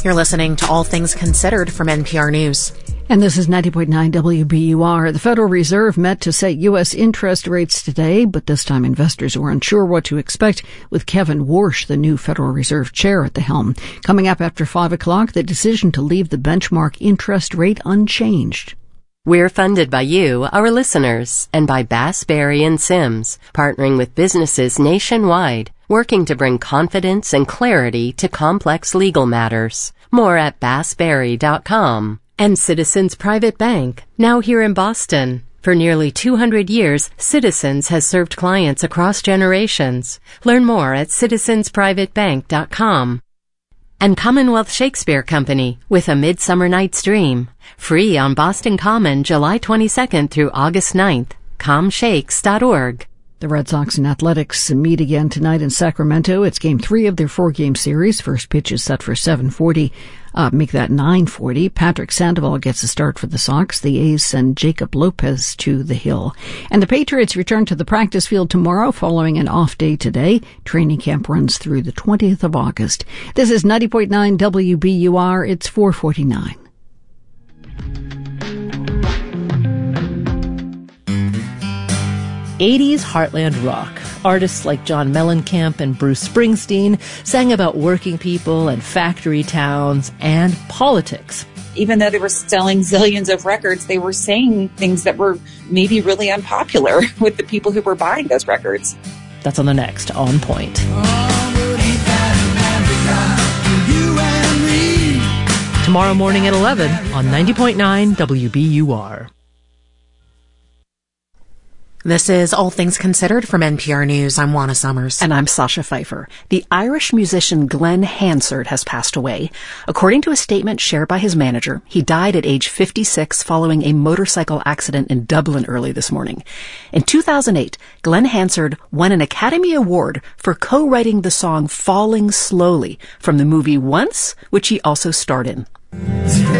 You're listening to All Things Considered from NPR News. And this is 90.9 WBUR. The Federal Reserve met to set U.S. interest rates today, but this time investors were unsure what to expect with Kevin Warsh, the new Federal Reserve chair, at the helm. Coming up after 5 o'clock, the decision to leave the benchmark interest rate unchanged. We're funded by you, our listeners, and by Bass, Berry & Sims, partnering with businesses nationwide, working to bring confidence and clarity to complex legal matters. More at bassberry.com. And Citizens Private Bank, now here in Boston. For nearly 200 years, Citizens has served clients across generations. Learn more at citizensprivatebank.com. And Commonwealth Shakespeare Company with A Midsummer Night's Dream. Free on Boston Common July 22nd through August 9th. comshakes.org. The Red Sox and Athletics meet again tonight in Sacramento. It's Game 3 of their 4-game series. First pitch is set for 7:40. Make that 9:40. Patrick Sandoval gets a start for the Sox. The A's send Jacob Lopez to the Hill. And the Patriots return to the practice field tomorrow following an off day today. Training camp runs through the 20th of August. This is 90.9 WBUR. It's 4:49. '80s Heartland rock. Artists like John Mellencamp and Bruce Springsteen sang about working people and factory towns and politics. Even though they were selling zillions of records, they were saying things that were maybe really unpopular with the people who were buying those records. That's on the next On Point. Tomorrow morning at 11 on 90.9 WBUR. This is All Things Considered from NPR News. I'm Juana Summers. And I'm Sasha Pfeiffer. The Irish musician Glenn Hansard has passed away. According to a statement shared by his manager, he died at age 56 following a motorcycle accident in Dublin early this morning. In 2008, Glenn Hansard won an Academy Award for co-writing the song Falling Slowly from the movie Once, which he also starred in.